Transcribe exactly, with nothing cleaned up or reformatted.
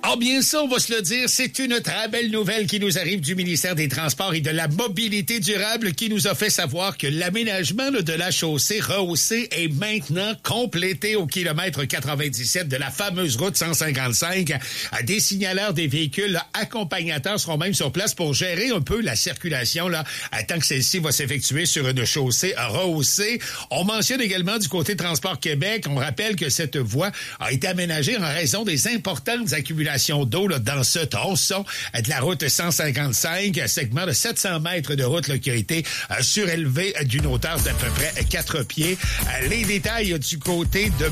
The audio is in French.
Oh bien ça, on va se le dire, c'est une très belle nouvelle qui nous arrive du ministère des Transports et de la Mobilité durable qui nous a fait savoir que l'aménagement là, de la chaussée rehaussée est maintenant complété au kilomètre quatre-vingt-dix-sept de la fameuse route cent cinquante-cinq. Des signaleurs des véhicules là, accompagnateurs seront même sur place pour gérer un peu la circulation là, tant que celle-ci va s'effectuer sur une chaussée rehaussée. On mentionne également du côté de Transport Québec, on rappelle que cette voie a été aménagée en raison des importantes accumulations d'eau là, dans ce tronçon de la route cent cinquante-cinq, segment de sept cents mètres de route là, qui a été euh, surélevé d'une hauteur d'à peu près quatre pieds. Euh, les détails du côté de